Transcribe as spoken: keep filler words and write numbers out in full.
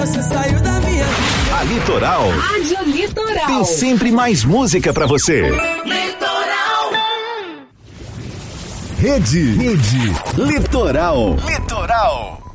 Você saiu da minha vida. A Litoral. Rádio Litoral. Tem sempre mais música pra você. Litoral. Rede. Rede. Litoral. Litoral.